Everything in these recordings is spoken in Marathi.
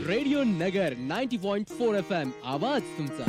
रेडिओ नगर 90.4 FM आवाज तुमचा.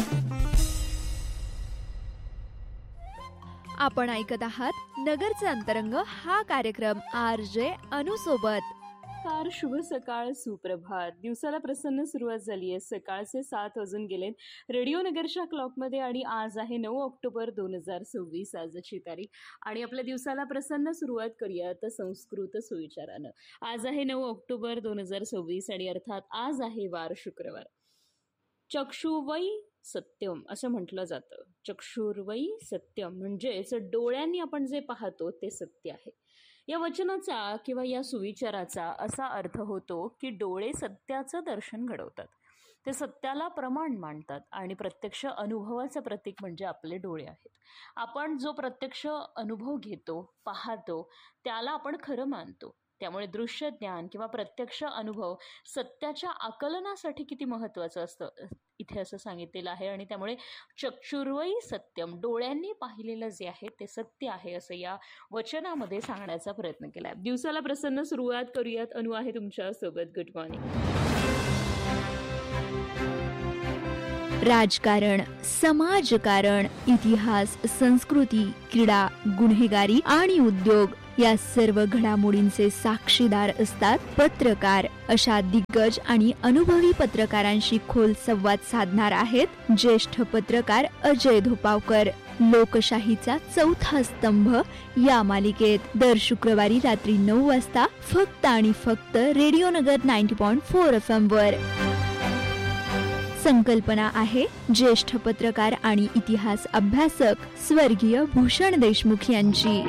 आपण ऐकत आहात नगरचे अंतरंग हा कार्यक्रम RJ अनु सोबत. फार शुभ सकाळ, सुप्रभात. दिवसाला प्रसन्न सुरुवात झाली आहे. सकाळचे 7 वाजून गेलेत रेडिओ नगरच्या क्लॉकमध्ये आणि आज आहे 9 ऑक्टोबर 2026 आजची तारीख. आणि आपल्या दिवसाला प्रसन्न सुरुवात करूयात संस्कृत सुविचारानं. आज आहे 9 ऑक्टोबर 2026 आणि अर्थात आज आहे वार शुक्रवार. चक्षुवै सत्यम असं म्हटलं जातं. चक्षुर्वै सत्यम म्हणजेच डोळ्यांनी आपण जे पाहतो ते सत्य आहे. या वचनाचा किंवा या सुविचाराचा असा अर्थ होतो की डोळे सत्याचं दर्शन घडवतात, ते सत्याला प्रमाण मानतात आणि प्रत्यक्ष अनुभवाचं प्रतीक म्हणजे आपले डोळे आहेत. आपण जो प्रत्यक्ष अनुभव घेतो, पाहतो, त्याला आपण खरं मानतो. त्यामुळे दृश्य ज्ञान किंवा प्रत्यक्ष अनुभव सत्याच्या आकलनासाठी किती महत्त्वाचं असतं इथे असं सांगितलेलं आहे. आणि त्यामुळे चक्षुर्वै सत्यम, डोळ्यांनी पाहिलेलं जे आहे ते सत्य आहे असं या वचनामध्ये सांगण्याचा प्रयत्न केला आहे. दिवसाला प्रसन्न सुरुवात करूयात. अनु आहे तुमच्या सोबत. Good morning. राजकारण, समाजकारण, इतिहास, संस्कृती, क्रीडा, गुन्हेगारी आणि उद्योग या सर्व घडामोडींचे साक्षीदार असतात पत्रकार. अशा दिग्गज आणि अनुभवी पत्रकारांशी खोल संवाद साधणार आहेत ज्येष्ठ पत्रकार अजय धोपावकर. लोकशाहीचा चौथा स्तंभ या मालिकेत दर शुक्रवारी रात्री 9 वाजता फक्त आणि फक्त रेडिओ नगर 90.4 FM वर. संकल्पना आहे ज्येष्ठ पत्रकार आणि इतिहास अभ्यासक स्वर्गीय भूषण देशमुख यांची.